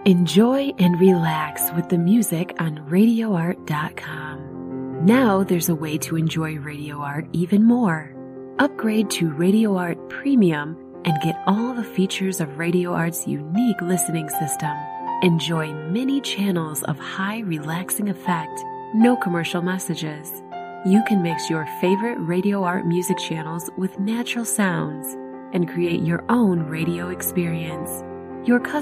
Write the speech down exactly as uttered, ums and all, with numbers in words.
Enjoy and relax with the music on radio art dot com. Now there's a way to enjoy Radio Art even more. Upgrade to Radio Art Premium and get all the features of Radio Art's unique listening system. Enjoy many channels of high relaxing effect, no commercial messages. You can mix your favorite Radio Art music channels with natural sounds and create your own radio experience. Your